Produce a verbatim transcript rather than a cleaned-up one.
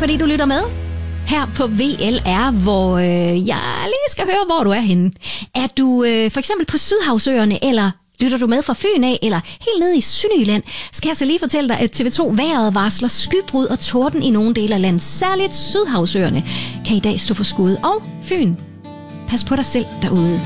fordi du lytter med her på V L R, hvor øh, jeg lige skal høre, hvor du er henne. Er du øh, for eksempel på Sydhavsøerne, eller lytter du med fra Fyn af, eller helt nede i Sønderjylland, skal jeg så lige fortælle dig, at T V to vejret varsler skybrud og torden i nogle dele af landet. Særligt Sydhavsøerne kan i dag stå for skud. Og Fyn, pas på dig selv derude.